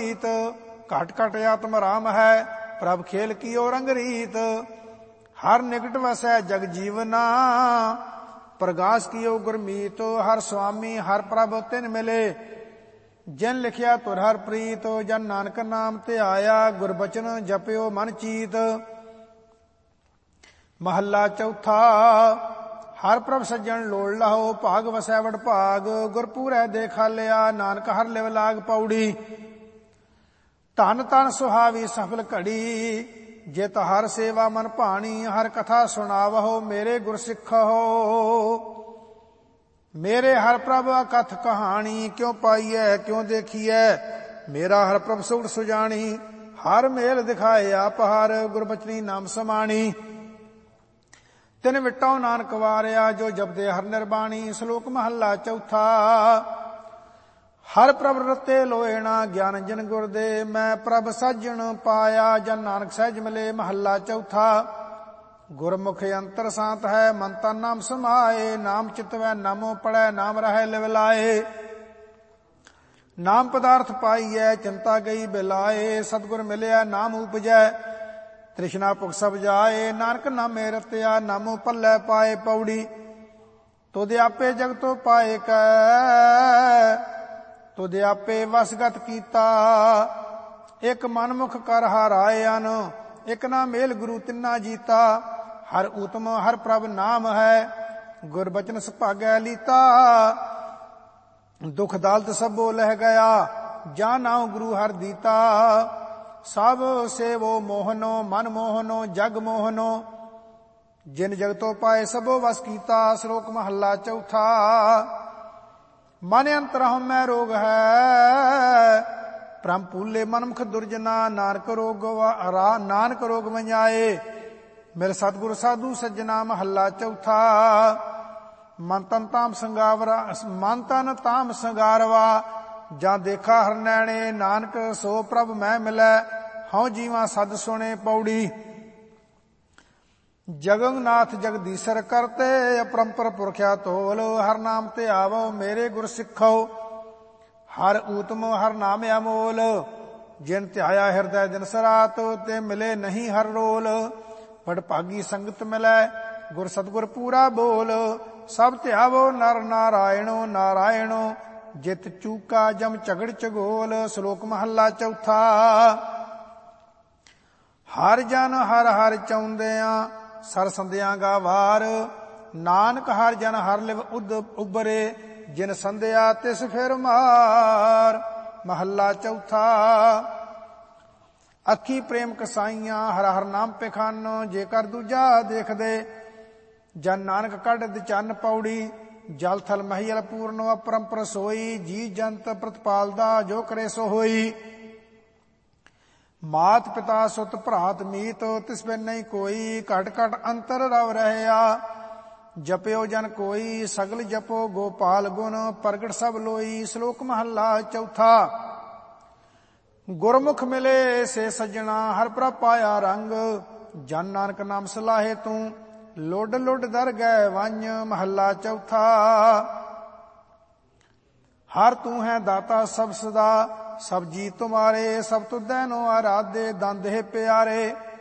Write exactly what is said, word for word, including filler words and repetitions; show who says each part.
Speaker 1: मीत। घट घट आत्म राम है, प्रभ खेल कियो रंग रीत। हर निकट वसै जग जीवना, प्रगास कियो गुरमीत। हर स्वामी हर प्रभ तिन मिले, जिन लिखिया तुर हर प्रीत। जन नानक नाम ते आया, गुरबचन जपियो मन चीत। महला चौथा। हर प्रभ सज्जन लोड़ लहो, भाग वसै वड भाग। गुरपूरै देखा लिया, नानक हर लिव लाग पौड़ी। धन धन सुहावी सफल घड़ी, जित हर सेवा मन भाणी। हर कथा सुनावहो, मेरे गुर सिखहो। मेरे हर प्रभ कथ कहानी, क्यों पाईऐ क्यों देखिए। मेरा हर प्रभ सुख सुजानी, हर मेल दिखाए आप हर। गुरबचनी नाम समाणी, तिन विटौ नानक वारिया। जो जपदे हर निर्बाणी। श्लोक महला चौथा। हर प्रभ रते लोएना, ज्ञान जन गुर दे। मैं प्रभ सज्जन पाया, जन नानक सहज मिले। महला चौथा। गुरमुख अंतर सांत है, मन तन नाम समाए। नाम चितवै नामो पढ़ै, नाम रहै लिव लाए। नाम पदार्थ पाईऐ, चिंता गई बिलाए। सतगुर मिलिया नाम उपजै, तृष्णा भुख सब जाए। नानक नामे रतिया, नामो पल्लै पाए पौड़ी। तुध आपे जगतो पाए कै, तुध आपे वसगत कीता। एक मनमुख कर हर आए अन, एक ना मेल गुरु तिन्ना जीता। हर उत्तम हर प्रभ नाम है, गुरबचन सुभागै लीता। दुख दालत सबो लह गया, जा नाउ गुरु हर दीता। सब सेवो मोहनो, मन मोहनो, जग मोहनो। जिन जगतो पाए सबो वस कीता। श्लोक महला चौथा। मन अंतर हमै रोग है, भ्रम भूले मनमुख दुर्जना। नानक रोग नानक रोग मञाए, मेरे सतगुर साधु सज्जना। महला चौथा। मन तन ताम संगावरा, मन तन ताम संगारवा। ਜਾਂ ਦੇਖਾ ਹਰ ਨੈਣੇ, ਨਾਨਕ ਸੋ ਪ੍ਰਭ ਮੈਂ ਮਿਲੈ। ਹਉ ਜੀਵਾ ਸਦ ਸੁਣੇ ਪੌੜੀ। ਜਗਨਨਾਥ ਜਗਦੀਸ਼ਰ ਕਰਤੇ, ਅਪਰੰਪਰ ਪੁਰਖਿਆ ਤੋਲ। ਹਰ ਨਾਮ ਤੇ ਆਵੋ, ਮੇਰੇ ਗੁਰ ਸਿੱਖੋ। ਹਰ ਊਤਮ ਹਰ ਨਾਮ ਅਮੋਲ, ਜਿਨ ਧਿਆਇਆ ਹਿਰਦੈ ਦਿਨ ਸਰਾਤ। ਤੇ ਮਿਲੇ ਨਹੀਂ ਹਰ ਰੋਲ, ਬੜ ਭਾਗੀ ਸੰਗਤ ਮਿਲੈ। ਗੁਰ ਸਤਗੁਰ ਪੂਰਾ ਬੋਲ। ਸਭ ਧਿਆਵੋ ਨਰ ਨਾਰਾਇਣੋ, ਨਾਰਾਇਣੋ। ਜਿਤ ਚੂਕਾ ਜਮ ਝਗੜ ਝਗੋਲ। ਸ਼ਲੋਕ ਮਹੱਲਾ ਚੌਥਾ। ਹਰ ਜਨ ਹਰ ਹਰ ਚਾਹੁੰਦਿਆਂ, ਸਰ ਸੰਧਿਆਂ ਗਾ ਵਾਰ। ਨਾਨਕ ਹਰ ਜਨ ਹਰ ਲਿਵ ਉਦ ਉਬਰੇ, ਜਿਨ ਸੰਧਿਆ ਤਿਸ ਫਿਰ ਮਾਰ। ਮਹੱਲਾ ਚੌਥਾ। ਅੱਖੀ ਪ੍ਰੇਮ ਕਸਾਈਆਂ, ਹਰ ਹਰ ਨਾਮ ਪਖਾਨੋ। ਜੇਕਰ ਦੂਜਾ ਦੇਖਦੇ, ਜਨ ਨਾਨਕ ਕੱਢ ਦਿਚੰਨ ਪੌੜੀ। ਜਲ ਥਲ ਮਹੀਲ ਪੂਰਨੋ, ਅਪਰੰਪਰ ਸੋਈ। ਜੀ ਜੰਤ ਪ੍ਰਤਪਾਲਦਾ, ਜੋ ਕਰੇ ਸੋ ਹੋਈ। ਮਾਤ ਪਿਤਾ ਸੁਤ ਭਰਾਤ ਮੀਤ, ਤਿਸ ਬਿਨ ਨਹੀਂ ਕੋਈ। ਘਟ ਘਟ ਅੰਤਰ ਰਵ ਰਹਿਆ, ਜਪਿਓ ਜਨ ਕੋਈ। ਸਗਲ ਜਪੋ ਗੋਪਾਲ ਗੁਣ, ਪ੍ਰਗਟ ਸਭ ਲੋਈ। ਸ਼ਲੋਕ ਮਹੱਲਾ ਚੌਥਾ। ਗੁਰਮੁਖ ਮਿਲੇ ਸੇ ਸੱਜਣਾ, ਹਰ ਪ੍ਰਭ ਪਾਇਆ ਰੰਗ। ਜਨ ਨਾਨਕ ਨਾਮ ਸਲਾਹੇ ਤੂੰ, ਲੁੱਡ ਲੁੱਡ ਦਰ ਗਏ ਵੰਝ। ਮਹੱਲਾ ਚੌਥਾ। ਹਰ ਤੂੰ ਹੈ ਦਾਤਾ ਸਭ ਸਦਾ, ਸਭ ਜੀ ਤੁਮਾਰੇ। ਸਭ ਤੁਧੈ ਨੋ ਆਰਾਧੇ, ਦੰਦ ਹੈ ਪਿਆਰੇ।